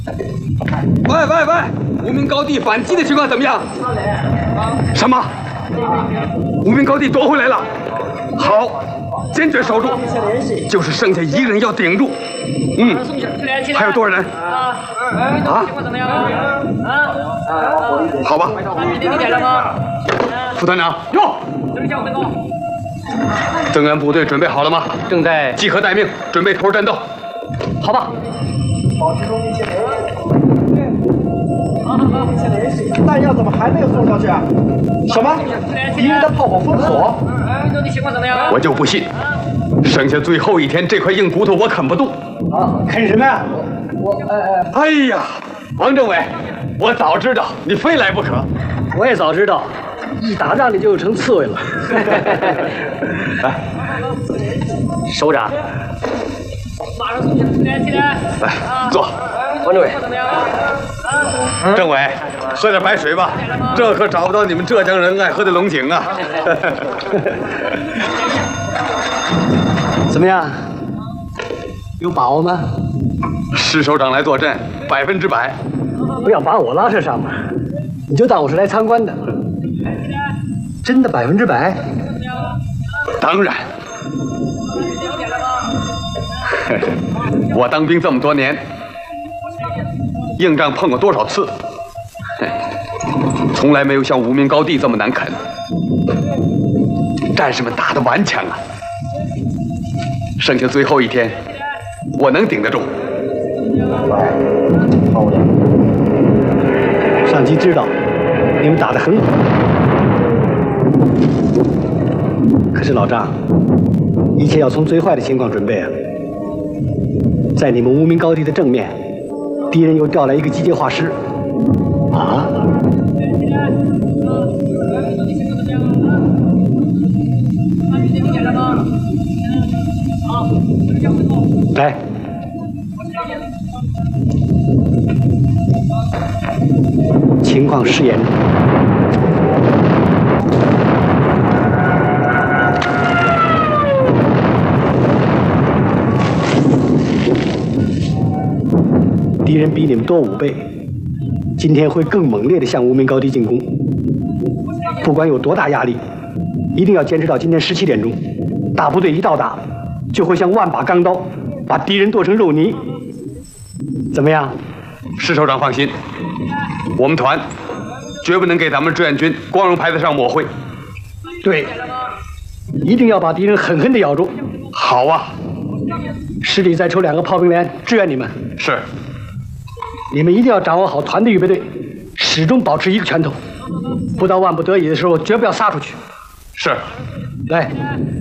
喂！无名高地反击的情况怎么样？什么？无名高地夺回来了？好，坚决守住，就是剩下一个人要顶住。还有多少人？啊？好吧。副团长，哟，增援部队准备好了吗？ 正在集合待命，准备投入战斗。 好吧。 保持中立线联系。线联系，弹药怎么还没有送上去啊？什么？敌人的炮火封锁？ 我就不信，剩下最后一天，这块硬骨头我啃不动。 啊，啃什么呀？ 哎呀，王政委，我早知道你非来不可。 我也早知道，一打仗你就成刺猬了。 来， 首长， 来坐。 王政委， 政委，喝点白水吧，这可找不到你们浙江人爱喝的龙井啊。 怎么样？有把握吗？ 施首长来坐镇，100%。 不要把我拉扯上嘛，你就当我是来参观的。真的100%？ 当然。我当兵这么多年，硬仗碰过多少次，从来没有像无名高地这么难啃。战士们打得顽强啊！剩下最后一天，我能顶得住。 上级知道你们打得很好，可是老张，一切要从最坏的情况准备啊！在你们无名高地的正面，敌人又调来一个机械化师。啊！来，情况失严重。敌人比你们多5倍，今天会更猛烈地向无名高地进攻。不管有多大压力，一定要坚持到今天17点钟。大部队一到达，就会像万把钢刀，把敌人剁成肉泥。怎么样？ 施首长放心，我们团绝不能给咱们志愿军光荣牌子上抹灰。 对，一定要把敌人狠狠地咬住。 好啊， 师里再抽2个炮兵连支援你们。 是。 你们一定要掌握好团的预备队，始终保持一个拳头，不到万不得已的时候，绝不要撒出去。 是。 来。